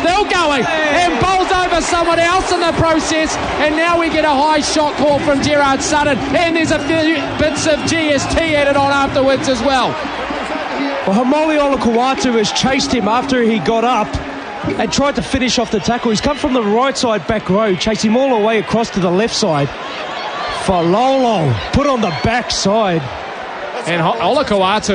still going and bowls over someone else in the process, and now we get a high shot call from Gerard Sutton, and there's a few bits of GST added on afterwards as well. Well, Haumole Olakau'atu has chased him after he got up and tried to finish off the tackle. He's come from the right side back row, chased him all the way across to the left side. Falolo put on the back side. And Olakau'atu